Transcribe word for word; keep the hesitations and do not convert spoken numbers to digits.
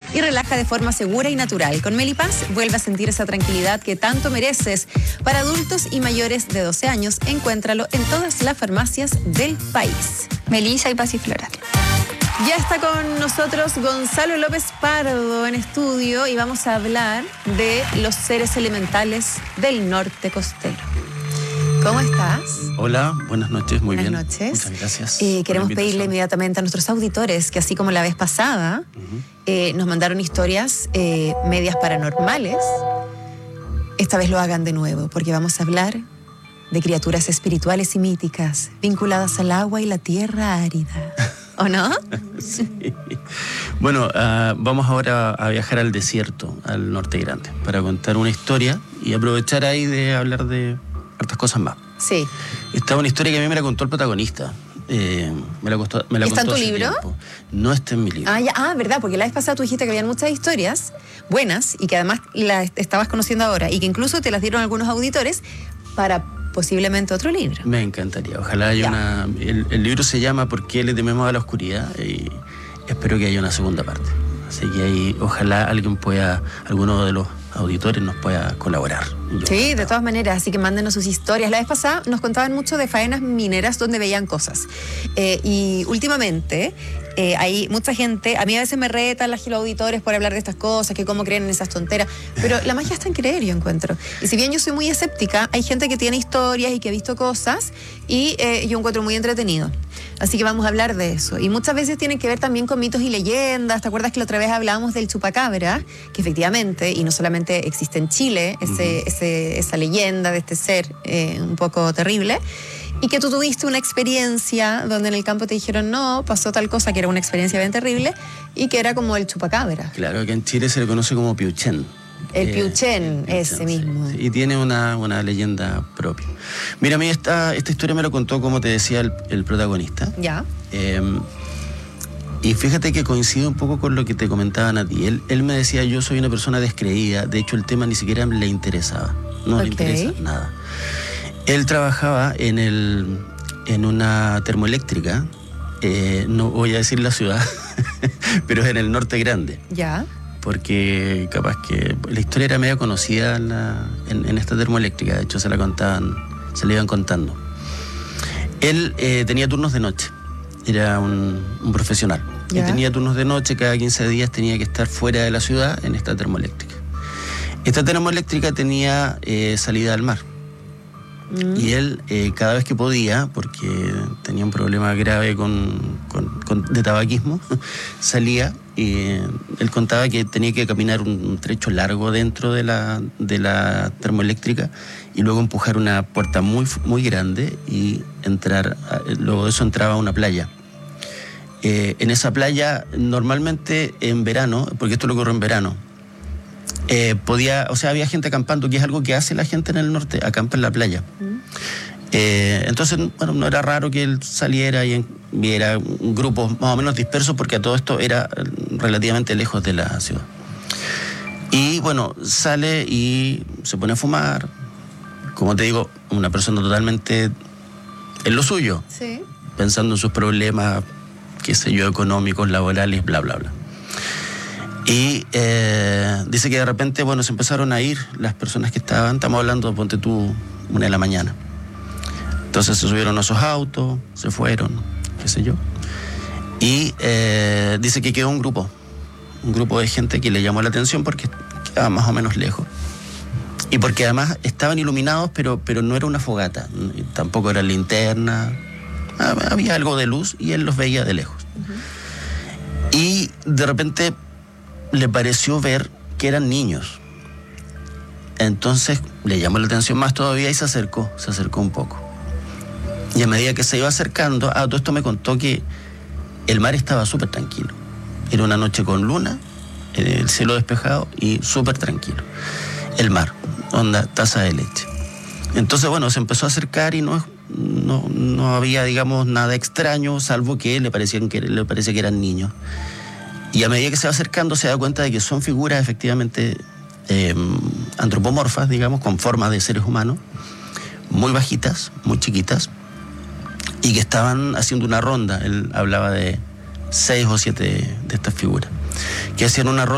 y relaja de forma segura y natural. Con Melipaz vuelve a sentir esa tranquilidad que tanto mereces. Para adultos y mayores de doce años, encuéntralo en todas las farmacias del país. Melissa y Pasiflora. Ya está con nosotros Gonzalo López Pardo en estudio y vamos a hablar de los seres elementales del norte costero. ¿Cómo estás? Hola, buenas noches, muy buenas bien. Buenas noches. Muchas gracias. Eh, queremos pedirle inmediatamente a nuestros auditores que, así como la vez pasada, uh-huh. eh, nos mandaron historias eh, medias paranormales, esta vez lo hagan de nuevo, porque vamos a hablar de criaturas espirituales y míticas vinculadas al agua y la tierra árida. ¿O no? Sí. Bueno, uh, vamos ahora a viajar al desierto, al Norte Grande, para contar una historia y aprovechar ahí de hablar de hartas cosas más. Sí. Esta es una historia que a mí me la contó el protagonista. Eh, me la, costó, me la ¿Está contó en tu libro? Tiempo. No está en mi libro. Ah, ya, ah, verdad, porque la vez pasada tú dijiste que habían muchas historias buenas y que además las estabas conociendo ahora y que incluso te las dieron algunos auditores para posiblemente otro libro. Me encantaría. Ojalá haya ya. una... El, el libro se llama ¿Por qué le tememos a la oscuridad? Y espero que haya una segunda parte. Así que ahí ojalá alguien pueda, alguno de los auditores nos pueda colaborar. Yo sí, de todas maneras, así que mándenos sus historias. La vez pasada nos contaban mucho de faenas mineras donde veían cosas. Eh, y últimamente eh, hay mucha gente, a mí a veces me retan los auditores por hablar de estas cosas, que cómo creen en esas tonteras, pero la magia está en creer, yo encuentro. Y si bien yo soy muy escéptica, hay gente que tiene historias y que ha visto cosas y eh, yo encuentro muy entretenido. Así que vamos a hablar de eso. Y muchas veces tienen que ver también con mitos y leyendas. ¿Te acuerdas que la otra vez hablábamos del chupacabra? Que efectivamente, y no solamente existe en Chile, ese, uh-huh. ese, esa leyenda de este ser eh, un poco terrible, y que tú tuviste una experiencia donde en el campo te dijeron no, pasó tal cosa que era una experiencia bien terrible y que era como el chupacabra. Claro, que en Chile se le conoce como Piuchén. El Piuchén, eh, ese mismo. Sí, sí. Y tiene una, una leyenda propia. Mira, a mí esta, esta historia me lo contó, como te decía, el, el protagonista. Ya. Eh, y fíjate que coincide un poco con lo que te comentaban a ti. Él, él me decía, yo soy una persona descreída. De hecho, el tema ni siquiera le interesaba. No okay. le interesa nada. Él trabajaba en, el, en una termoeléctrica. Eh, no voy a decir la ciudad, pero es en el Norte Grande. Ya. Porque capaz que la historia era medio conocida en, la, en, en esta termoeléctrica, de hecho se la contaban, se la iban contando. Él eh, tenía turnos de noche, era un, un profesional. ¿Ya? Y tenía turnos de noche, cada quince días tenía que estar fuera de la ciudad en esta termoeléctrica. Esta termoeléctrica tenía eh, salida al mar. Mm. Y él, eh, cada vez que podía, porque tenía un problema grave con, con, con, de tabaquismo, salía y eh, él contaba que tenía que caminar un, un trecho largo dentro de la, de la termoeléctrica y luego empujar una puerta muy, muy grande y entrar, luego de eso entraba a una playa. Eh, en esa playa, normalmente en verano, porque esto lo ocurre en verano, Eh, podía, o sea, había gente acampando, que es algo que hace la gente en el norte, acampa en la playa. Mm. Eh, entonces, bueno, no era raro que él saliera y viera grupos más o menos dispersos, porque a todo esto era relativamente lejos de la ciudad. Y bueno, sale y se pone a fumar. Como te digo, una persona totalmente en lo suyo, sí. pensando en sus problemas, qué sé yo, económicos, laborales, bla, bla, bla. Y eh, dice que de repente, bueno, se empezaron a ir las personas que estaban, estamos hablando, ponte tú, una de la mañana. Entonces se subieron a esos autos, se fueron, qué sé yo. Y eh, dice que quedó un grupo, un grupo de gente que le llamó la atención porque quedaba más o menos lejos. Y porque además estaban iluminados, pero, pero no era una fogata, tampoco era linterna, había algo de luz y él los veía de lejos. Uh-huh. Y de repente le pareció ver que eran niños. Entonces le llamó la atención más todavía y se acercó, se acercó un poco. Y a medida que se iba acercando, ah, todo esto me contó que el mar estaba súper tranquilo. Era una noche con luna, el cielo despejado y súper tranquilo. El mar, onda, taza de leche. Entonces, bueno, se empezó a acercar y no, no, no había, digamos, nada extraño, salvo que le parecían que le parecía que eran niños. Y a medida que se va acercando se da cuenta de que son figuras efectivamente eh, antropomorfas, digamos, con formas de seres humanos, muy bajitas, muy chiquitas, y que estaban haciendo una ronda. Él hablaba de seis o siete de estas figuras, que hacían una ronda